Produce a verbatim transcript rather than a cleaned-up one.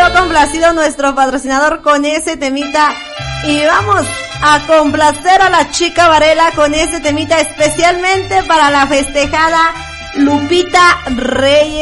ha complacido nuestro patrocinador con ese temita. Y vamos a complacer a la chica Varela con ese temita especialmente para la festejada Lupita Reyes.